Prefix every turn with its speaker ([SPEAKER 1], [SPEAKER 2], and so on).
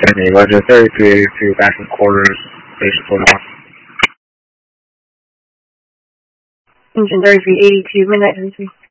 [SPEAKER 1] Any Legend 3382 back in quarters, base report off.
[SPEAKER 2] Engine 3382, midnight 33.